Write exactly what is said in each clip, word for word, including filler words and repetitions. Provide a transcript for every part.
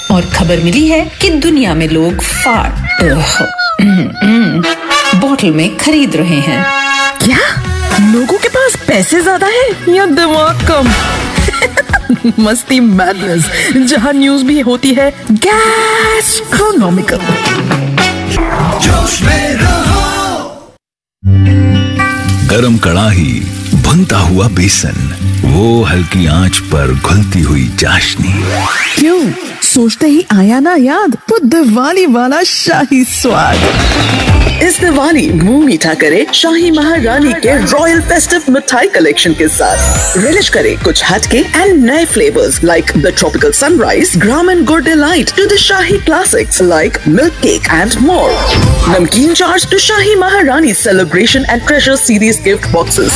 और खबर मिली है कि दुनिया में लोग फाड़ बॉटल में खरीद रहे हैं। क्या लोगों के पास पैसे ज्यादा है या दिमाग कम? मस्ती मैडनेस, जहां न्यूज भी होती है गैस्ट्रोनॉमिकल। जोश में रहो। गरम कड़ाही, भुनता हुआ बेसन, वो हल्की आंच पर घुलती हुई चाशनी। क्यों सोचते ही आया ना याद वो दिवाली वाला शाही स्वाद। इस दिवाली मुंह मीठा करे शाही महारानी के रॉयल फेस्टिव मिठाई कलेक्शन के साथ। रिलिश करे कुछ हटके एंड नए flavours like the tropical sunrise, gram and good delight to the shahi classics like milk cake and more. नमकीन चार्ज टू शाही महारानी celebration and treasure series gift boxes.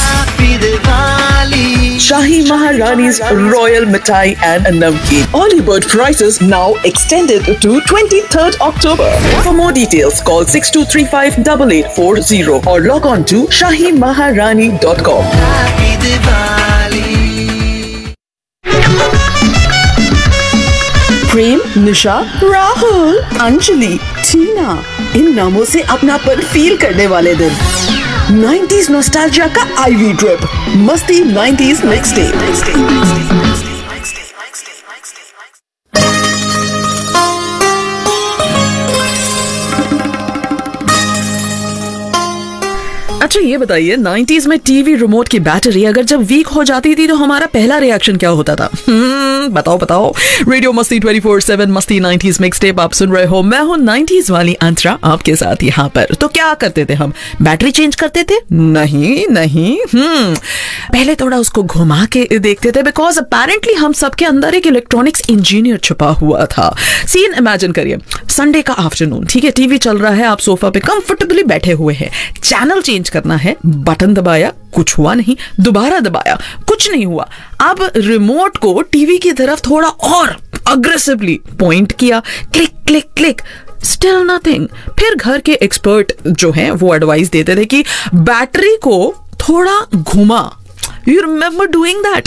Shahi Maharani's Royal Mithai and Namkeen. Early bird prices now extended to twenty-third October. For more details, call six two three five eight eight four zero or log on to shahi maharani dot com. Happy Diwali. प्रेम, निशा, राहुल, अंजलि, टीना, इन नामों से अपनापन feel करने वाले दिन। Nineties nostalgia का ivy trip, मस्ती nineties mix day. अच्छा ये बताइए, नाइंटीज़ में टीवी रिमोट की बैटरी अगर जब वीक हो जाती थी तो हमारा पहला रिएक्शन क्या होता था? हम्म बताओ बताओ। रेडियो मस्ती ट्वेंटी फोर सेवन, मस्ती नाइंटीज़ मिक्स टेप आप सुन रहे हो। मैं हूँ नाइंटीज़ वाली अंतरा आपके साथ यहाँ पर। तो क्या करते थे हम? बैटरी चेंज करते थे? नहीं नहीं। हम्म पहले थोड़ा उसको घुमा के देखते थे, बिकॉज अपेरेंटली हम सबके अंदर एक इलेक्ट्रॉनिक्स इंजीनियर छुपा हुआ था। सीन इमेजिन करिए, संडे का आफ्टरनून, ठीक है, टीवी चल रहा है, आप सोफा पे कंफर्टेबली बैठे हुए हैं, चैनल चेंज करना है, बटन दबाया, कुछ हुआ नहीं, दोबारा दबाया, कुछ नहीं हुआ। अब रिमोट को टीवी की तरफ थोड़ा और अग्रेसिवली पॉइंट किया, click click click, still nothing. फिर घर के एक्सपर्ट जो हैं वो एडवाइस देते थे कि बैटरी को थोड़ा घुमा। You remember doing that?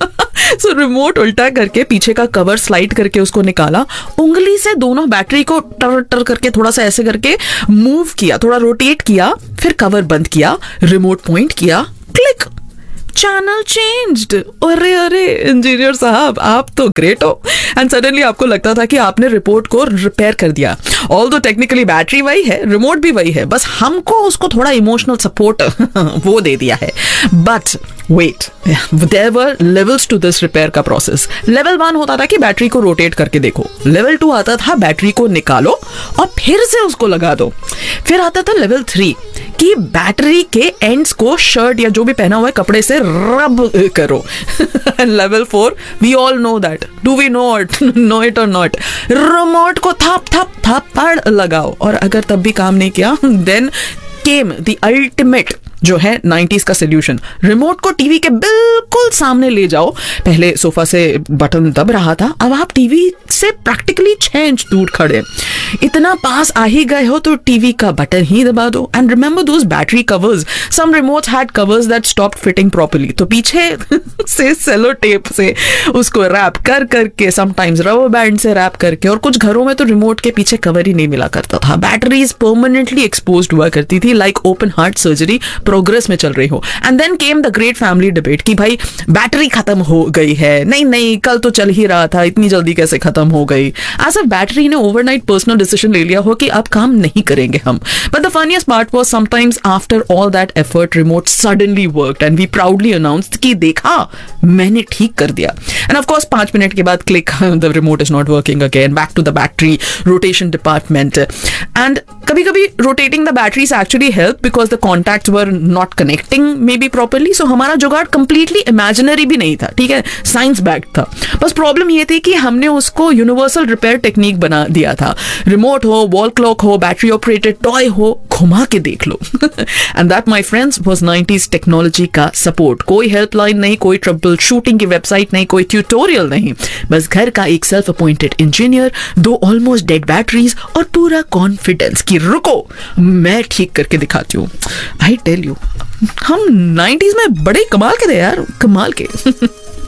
So remote उल्टा करके पीछे का कवर स्लाइड करके उसको निकाला, उंगली से दोनों बैटरी को टर टर करके थोड़ा सा ऐसे करके मूव किया, थोड़ा रोटेट किया, फिर कवर बंद किया, रिमोट पॉइंट किया, क्लिक, चैनल चेंज्ड। अरे अरे इंजीनियर साहब, आप तो ग्रेट हो। एंड सडनली आपको लगता था कि आपने रिपोर्ट को रिपेयर कर दिया। ऑल्दो टेक्निकली बैटरी वही है, रिमोट भी वही है, बस हमको उसको थोड़ा इमोशनल सपोर्ट वो दे दिया है। But wait, there were levels to this repair का प्रोसेस। लेवल वन होता था कि बैटरी को रोटेट करके देखो, लेवल टू आता था बैटरी को निकालो और फिर से उसको लगा दो, फिर आता था लेवल थ्री कि बैटरी के एंड्स को शर्ट या जो भी पहना हुआ है कपड़े से रब करो। Level four, we all know that, do we know it no it और नॉट, रिमोट को थप थप थप्पड़ लगाओ। और अगर तब भी काम नहीं किया, देन केम द अल्टीमेट जो है नाइंटीज़ का सोल्यूशन। रिमोट को टीवी के बिल्कुल सामने ले जाओ। पहले सोफा से बटन दब रहा था, अब आप टीवी से प्रैक्टिकली छह इंच दूर खड़े, इतना पास आ ही गए हो तो टीवी का बटन ही दबा दो। And remember those battery covers, some remotes had covers that stopped fitting properly, तो पीछे से सेलो टेप से उसको रैप कर करके, समटाइम्स रबर बैंड से रैप करके, और कुछ घरों में तो रिमोट के पीछे कवर ही नहीं मिला करता था। बैटरीज परमानेंटली एक्सपोज्ड हुआ करती थी, like open heart surgery progress में चल रही हो। And then came the great family debate कि भाई बैटरी खत्म हो गई है, नहीं नहीं कल तो चल ही रहा था, इतनी जल्दी कैसे खत्म हो गई। एज अ बैटरी ने ओवरनाइट पर्सनल डिसीजन ले लिया हो कि अब काम नहीं करेंगे हम। But the funniest part was sometimes after all that effort remote suddenly worked and we proudly announced कि देखा मैंने ठीक कर दिया। एंड ऑफ कोर्स पांच मिनट के बाद click, the remote is not working again, back to the battery rotation department. And कभी कभी rotating the batteries actually help because the contacts were not connecting may be properly. सो हमारा जुगाड़ completely imaginary भी नहीं था, ठीक है, साइंस बैक्ड था। बस प्रॉब्लम ये थी कि हमने उसको यूनिवर्सल रिपेयर टेक्निक बना दिया था। रिमोट हो, वॉल क्लॉक हो, बैटरी ऑपरेटेड टॉय हो, घुमा के देख लो। And that my friends was nineties technology का सपोर्ट। कोई हेल्पलाइन नहीं, कोई ट्रबल शूटिंग की वेबसाइट नहीं, कोई ट्यूटोरियल नहीं, बस घर का एक सेल्फ अपॉइंटेड इंजीनियर, दो ऑलमोस्ट डेड बैटरीज और पूरा कॉन्फिडेंस कि रुको मैं ठीक करके दिखाती हूँ। आई टेल यू, हम नाइंटीज़ में बड़े कमाल के थे यार, कमाल के।